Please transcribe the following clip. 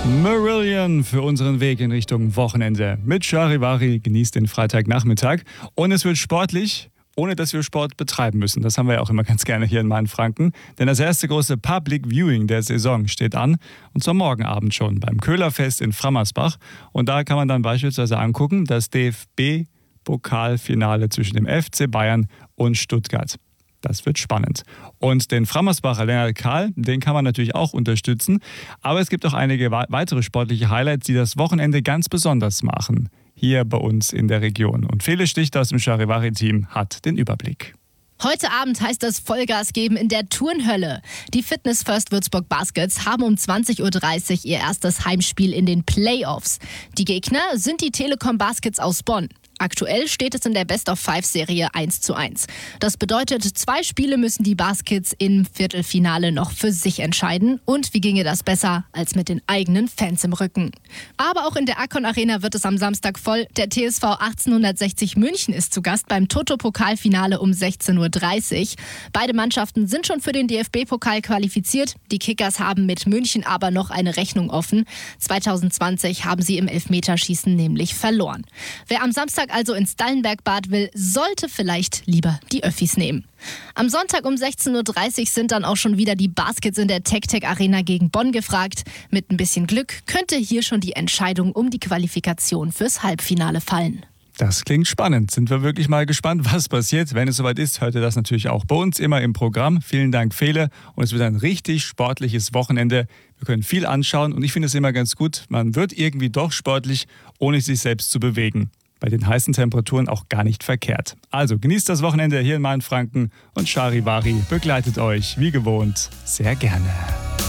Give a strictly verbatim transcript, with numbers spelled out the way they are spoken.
Marillion für unseren Weg in Richtung Wochenende. Mit Charivari genießt den Freitagnachmittag. Und es wird sportlich, ohne dass wir Sport betreiben müssen. Das haben wir ja auch immer ganz gerne hier in Mainfranken. Denn das erste große Public Viewing der Saison steht an. Und zwar morgen Abend schon beim Köhlerfest in Frammersbach. Und da kann man dann beispielsweise angucken, das D F B-Pokalfinale zwischen dem F C Bayern und Stuttgart. Das wird spannend. Und den Frammersbacher Lennart Kahl, den kann man natürlich auch unterstützen. Aber es gibt auch einige weitere sportliche Highlights, die das Wochenende ganz besonders machen. Hier bei uns in der Region. Und Fele Stichter aus dem Charivari-Team hat den Überblick. Heute Abend heißt es Vollgas geben in der Turnhölle. Die Fitness First Würzburg Baskets haben um zwanzig Uhr dreißig ihr erstes Heimspiel in den Playoffs. Die Gegner sind die Telekom Baskets aus Bonn. Aktuell steht es in der Best-of-Five-Serie eins zu eins. Das bedeutet, zwei Spiele müssen die Baskets im Viertelfinale noch für sich entscheiden. Und wie ginge das besser als mit den eigenen Fans im Rücken? Aber auch in der Akkon Arena wird es am Samstag voll. Der T S V achtzehnhundertsechzig München ist zu Gast beim Toto-Pokalfinale um sechzehn Uhr dreißig. Beide Mannschaften sind schon für den D F B-Pokal qualifiziert. Die Kickers haben mit München aber noch eine Rechnung offen. zwanzig zwanzig haben sie im Elfmeterschießen nämlich verloren. Wer am Samstag also ins Dallenbergbad will, sollte vielleicht lieber die Öffis nehmen. Am Sonntag um sechzehn Uhr dreißig sind dann auch schon wieder die Baskets in der Tec-Tec Arena gegen Bonn gefragt. Mit ein bisschen Glück könnte hier schon die Entscheidung um die Qualifikation fürs Halbfinale fallen. Das klingt spannend. Sind wir wirklich mal gespannt, was passiert. Wenn es soweit ist, hört ihr das natürlich auch bei uns immer im Programm. Vielen Dank, Fele. Und es wird ein richtig sportliches Wochenende. Wir können viel anschauen und ich finde es immer ganz gut. Man wird irgendwie doch sportlich, ohne sich selbst zu bewegen. Bei den heißen Temperaturen auch gar nicht verkehrt. Also genießt das Wochenende hier in Mainfranken und Charivari begleitet euch wie gewohnt sehr gerne.